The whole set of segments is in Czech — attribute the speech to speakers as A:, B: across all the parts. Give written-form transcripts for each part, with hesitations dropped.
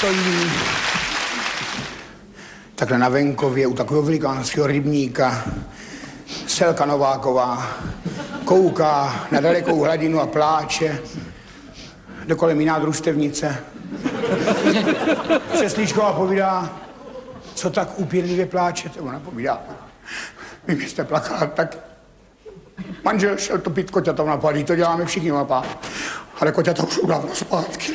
A: stojí takhle na venkově u takového velikánského rybníka. Selka Nováková kouká na dalekou hladinu a pláče. Dokolem jiná družstevnice. Přeslíčková povídá, co tak úpěnlivě pláčete. Ona povídá, vy byste plakala tak. Manžel šel topit koťata na pádí, to děláme všichni na pád. Ale koťata už udávno zpátky.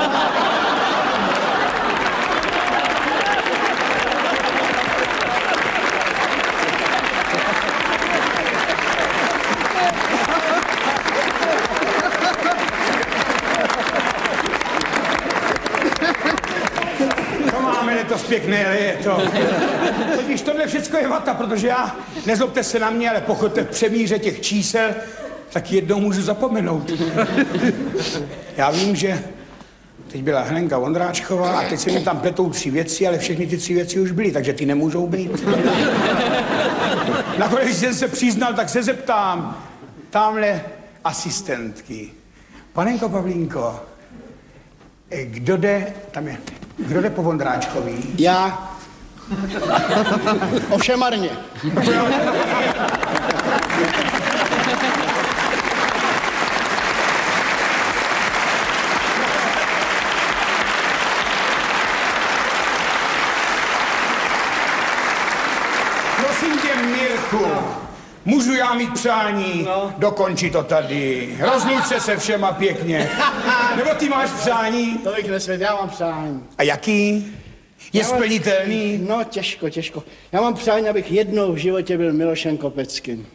A: Pěkné, ale je to. Totiž tohle všecko je vata, protože já, nezlobte se na mě, ale pokud v přemíře těch čísel, tak jednou můžu zapomenout. Já vím, že teď byla Helenka Vondráčková a teď se mi tam pletou 3 věci, ale všechny ty 3 věci už byly, takže ty nemůžou být. Nakonec, když jsem se přiznal, tak se zeptám tamhle asistentky. Panenko Pavlínko, kdo jde, tam je, kdo jde po Vondráčkový?
B: Já. Ovšem marně.
A: Prosím tě, Mirku, můžu já mít přání? No. Dokončí to tady. Rozluč se všema pěkně. Nebo ty máš přání?
B: To bych nesvět, já mám přání.
A: A jaký? Je splnitelný?
B: No, těžko. Já mám přání, abych jednou v životě byl Milošem Kopeckým.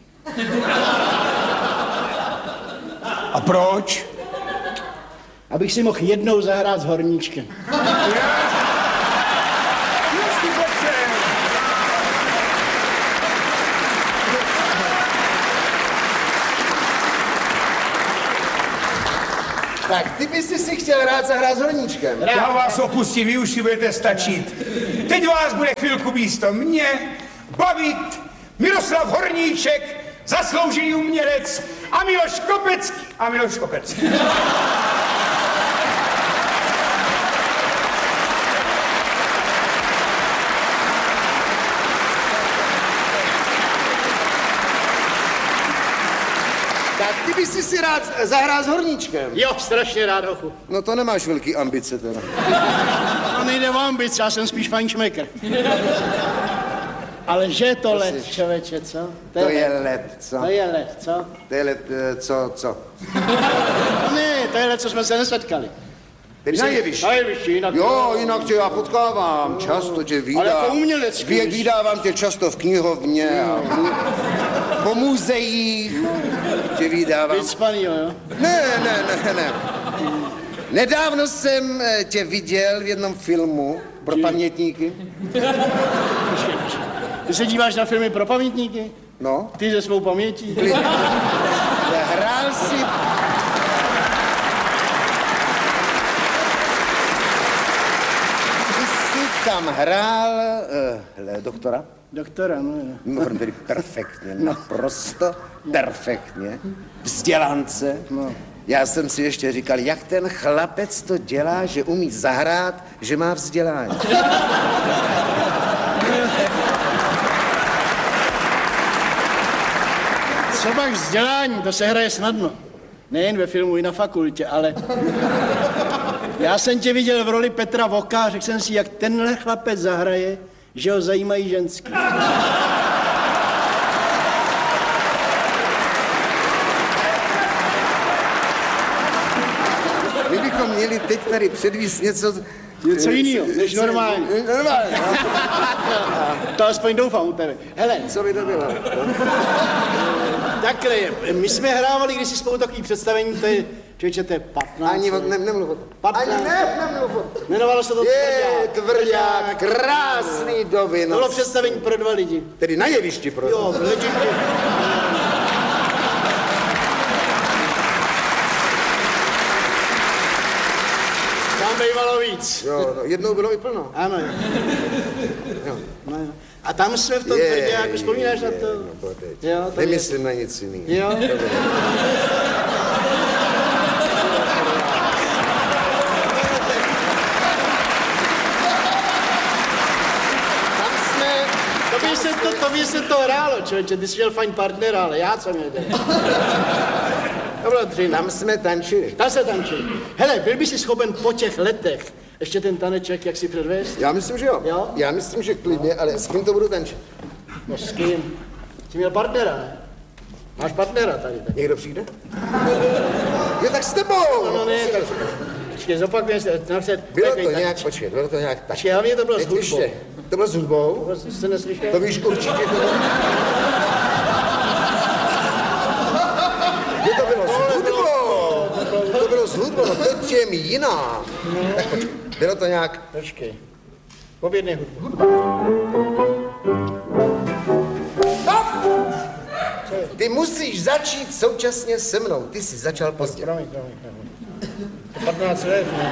A: A proč?
B: Abych si mohl jednou zahrát s Horníčkem.
C: Tak, ty bys si chtěl rád zahrát s Horníčkem.
A: Já vás opustím, vy už si budete stačit. Teď vás bude chvilku místo mě bavit Miroslav Horníček, zasloužený umělec a Miloš Kopecký.
C: Tak ty bys si rád zahrál s Horníčkem.
B: Jo, strašně rád, hochu.
C: No to nemáš velký ambice teda.
B: No nejde o ambice, já jsem spíš fajnšmekr. Ale že to let, člověče, co?
C: To je let, co?
B: To je let, co?
C: To je let, co?
B: Ne, to je let, co jsme se nesetkali.
C: Tedy na jevišti.
B: Na jevišti, jinak.
C: Jo, jinak tě já potkávám, často tě vídám.
B: Ale jako umělec.
C: Vídávám tě často v knihovně a po muzeích. Tě vídávám.
B: Vycpaný, jo?
C: Ne. Nedávno jsem tě viděl v jednom filmu pro pamětníky.
B: Ty se díváš na filmy pro pamětníky?
C: No.
B: Ty se svou pamětí?
C: Hrál si... Ty jsi tam hrál doktora?
B: Doktora, no jo.
C: No, tedy perfektně, naprosto perfektně. Vzdělance.
B: No.
C: Já jsem si ještě říkal, jak ten chlapec to dělá, že umí zahrát, že má vzdělání.
B: Třeba vzdělání, to se hraje snadno. Nejen ve filmu, i na fakultě, ale... Já jsem tě viděl v roli Petra Voka a řekl jsem si, jak tenhle chlapec zahraje, že ho zajímají ženský.
C: My bychom měli teď tady předvíst něco
B: jiného, než normálně.
C: Normálně.
B: To aspoň doufám u tebe. Hele,
C: Co by to bylo?
B: takhle, my jsme hrávali kdysi spolu takový představení, to je, člověče, to je 15.
C: Ani nemluv o tom.
B: 15.
C: Ani nemluv o tom.
B: Jmenovalo se to
C: Tvrdák, krásný doby.
B: To bylo představení pro 2 lidi.
C: Tedy na jevišti pro.
B: Jo, v Legendě. Tam bývalo víc.
C: Jo, no, jednou bylo i plno.
B: Ano, jo. No, jo. A tam jsme v tom tvrdě, jako vzpomínáš na to?
C: No,
B: Jo, to
C: nemyslím na nic jiného.
B: Jo. to by se to hrálo, člověče, ty jsi měl fajn partnera, ale já co měl dělat? To bylo 3.
C: Tam jsme tančili.
B: Tam se tančili. Hele, byl by si schopen po těch letech ještě ten taneček, jak si předvést?
C: Já myslím, že jo.
B: Jo?
C: Já myslím, že klidně, ale s kým to budu tančit?
B: No s kým? Jsi měl partnera, ne? Máš partnera tady. Tak.
C: Někdo přijde? Jo, tak s tebou.
B: No ne, tak... Počkej, zopakujem se, napřed...
C: Bylo to nějak, počkej, bylo to nějak tak.
B: Počkej, hlavně to bylo s
C: Teď
B: hudbou.
C: ještě. To bylo s hudbou?
B: To jste neslyšel?
C: To víš určitě. Jo, to bylo s hudbou. To bylo s hudbou, no to je mi jiná. Tak počkej, bylo to nějak...
B: Počkej. Objednej hudbu.
C: Stop! Ty musíš začít současně se mnou. Ty jsi začal pozdě.
B: Promiň. To 15 let, ne?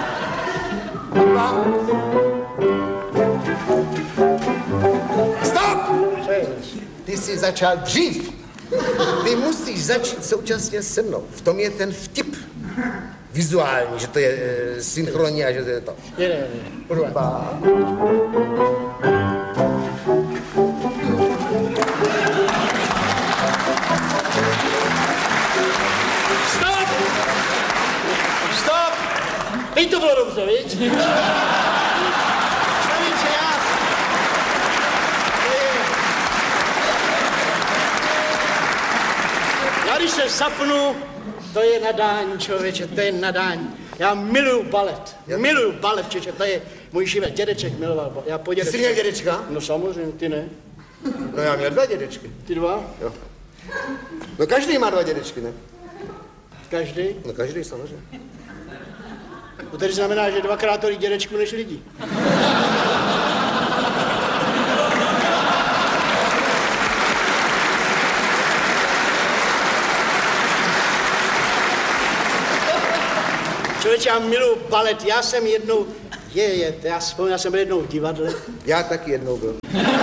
C: Stop!
B: Co je?
C: Ty jsi začal dřív. Ty musíš začít současně se mnou. V tom je ten vtip. Vizuální, že to je synchronní a že to je to.
B: Ne. Hudba. Stop! Teď to bylo dobře, viď? Já když se zapnu, to je nadání, člověče, to je nadání. Já miluju balet, člověče, to je můj život. Dědeček miloval balet. Já po
C: Ty jsi měl dědečka?
B: No samozřejmě, ty ne.
C: No já měl 2 dědečky.
B: Ty 2?
C: Jo. No každý má 2 dědečky, ne?
B: Každý?
C: No každý samozřejmě.
B: To tedy znamená, že 2krát tolik dědečků než lidí. Člověče, já miluji balet, já jsem jednou, já vzpomínám, já jsem byl jednou v divadle.
C: Já taky jednou byl.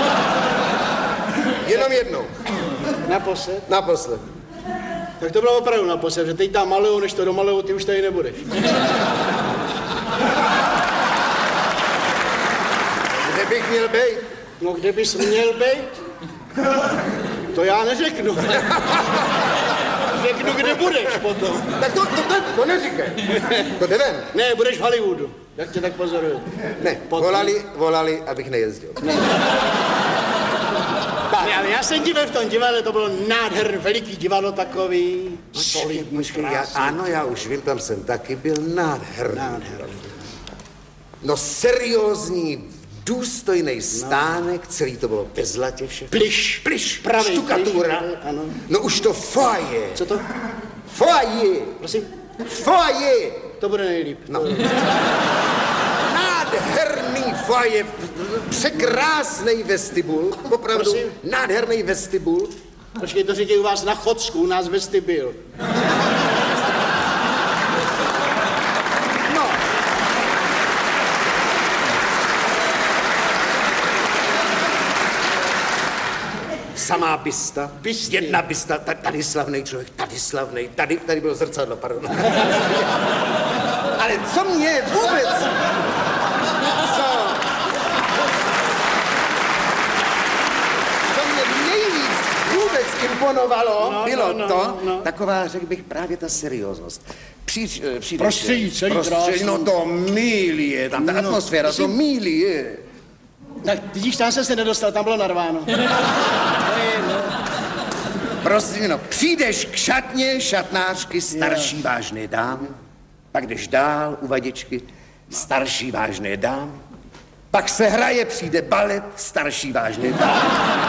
C: Jenom jednou.
B: Naposled?
C: Naposled.
B: Tak to bylo opravdu naposled, že teď tam malujou, než to domalujou, ty už tady nebudeš.
C: Kde bych měl být?
B: No, kde bys měl být? To já neřeknu. Řeknu, kde budeš potom.
C: Tak to neříkej. To jde ven.
B: Ne, budeš v Hollywoodu, jak tě tak pozoruju.
C: Ne, volali, abych nejezdil.
B: Ne, ale já jsem díval v tom divadle, to bylo nádherné, veliký divadlo takový, solidní, krásný.
C: Ano, já už vím, tam jsem taky byl nádherný. No seriózní, důstojný stánek, celý to bylo ve zlatě všechno.
B: Pliš, pravý
C: štukatura.
B: Pliš, ano.
C: No už to foyer.
B: Co to?
C: Foyer.
B: Prosím?
C: Foyer.
B: To bude nejlíp.
C: No. Nádherný foyer, překrásný vestibul, opravdu
B: Prosím?
C: nádherný vestibul.
B: Počkej, to říkají u vás na Chodsku, u nás vestibil.
C: No. Samá bysta,
B: Bysty.
C: jedna bysta, tady slavný člověk, tady slavný, tady bylo zrcadlo, pardon. Ale co mě vůbec, co mě nejvíc vůbec imponovalo, bylo to, taková, řekl bych, právě ta serióznost.
B: Prostředí, celý krásný.
C: No to milie, tam ta atmosféra, to milie.
B: Tak vidíš, tam jsem se nedostal, tam bylo narváno.
C: Prosím, no, přijdeš k šatně šatnářky starší vážné dámy, pak jdeš dál u vadičky starší vážné dámy, pak se hraje, přijde balet starší vážné dámy.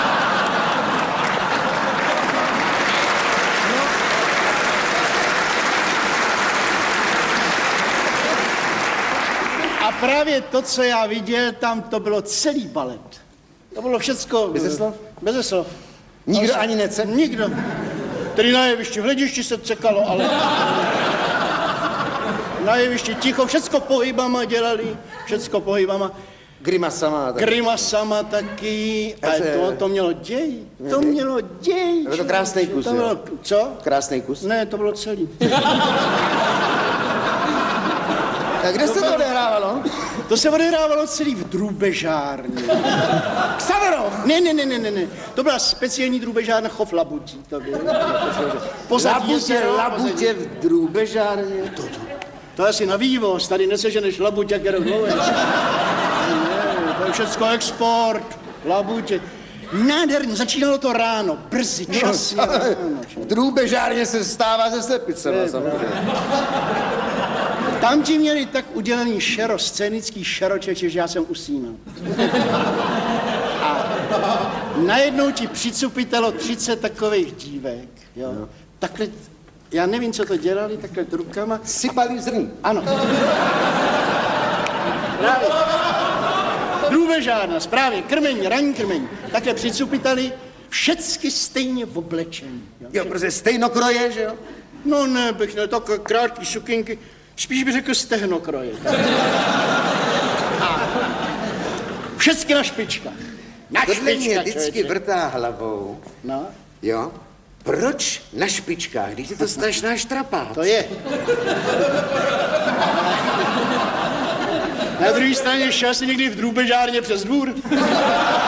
B: A právě to, co já viděl, tam to bylo celý balet. To bylo všecko...
C: Beze slov?
B: Beze slov.
C: Nikdo ani nece?
B: Nikdo. Tedy na jevišti, v hledišti se cekalo, ale... Na jevišti ticho, všecko pohybama dělali, všecko pohybama.
C: Grimasama.
B: Grimasama taky, ale to mělo děj, to mělo děj.
C: Bylo to krásný kus,
B: to bylo,
C: jo?
B: Co?
C: Krásný kus.
B: Ne, to bylo celý.
C: Tak kde se to odehrávalo?
B: To se odehrávalo celý v drůbežárně.
C: Xaverov!
B: Ne. To byla speciální drůbežárna Chov labutí. To bylo.
C: Labutě v drůbežárně.
B: To je asi na vývoz, tady neseženeš labuť, jak jenom dlouhé. To je všecko export, labutě. Nádherně, začínalo to ráno, brzy, časně ráno.
C: V drůbežárně se stává ze slepicema, samozřejmě.
B: Tam ti měli tak udělaný šero, scénický šeroček, že já jsem usínal. A najednou ti přicupitelo 30 takových dívek, jo. Takhle, já nevím, co to dělali, takhle rukama.
C: Sypali zrní.
B: Ano. Právě. Drůbežárna, správně, krmení, ranní krmení. Takhle přicupitali, všecky stejně oblečení.
C: Jo, protože stejnokroje, že jo?
B: No ne, bych ne, tak krátký sukinky, spíš bych řekl stehnokroje. A všecky na špičkách.
C: Tohle mě vždycky vrtá hlavou.
B: No,
C: Jo? Proč na špičkách, když je to strašná štrapá?
B: to je. Na druhé straně šel jsi někdy v drůbežárně přes dvůr?